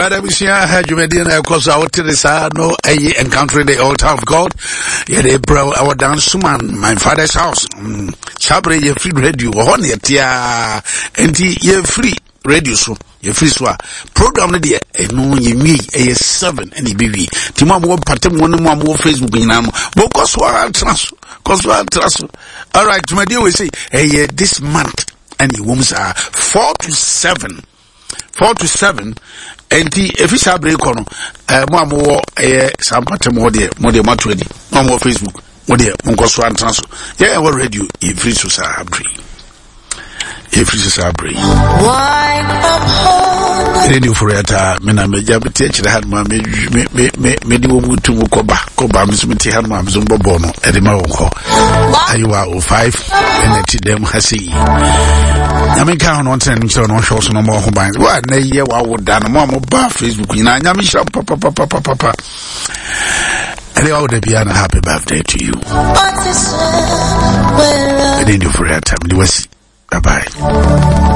Yadabisia had you made in a course out to the side, no, encountering the altar of God. Yet, bro, our dance man, my father's house. Sabre, ye free radio, on it, ya, and ye free radio, so ye free swa. Program the dear, and no, ye me, a 7, and the baby. Timamo, Patem, one more Facebook in Am, Bocoswa, trust. All right, my dear, we say, hey, this month, and the women are 4 to 7. 4 to 7, and if it's a break on, more some part more dear, matready, no more Facebook, more dear, Uncle Swan Transfer. Yeah, what radio, if it's a break. If it's a break. Radio for it, Mena Major, teach that my medium to Koba, Miss Mitty Hanma, Zumba Bono, Edinburgh. You are 5, and let them Hassi. I mean, count on sending no shows no more home. What, nay, you are done, Mamma Bar Facebook, Yamisha, Papa. And they all the piano, happy birthday to you. I didn't do for that time. Bye bye.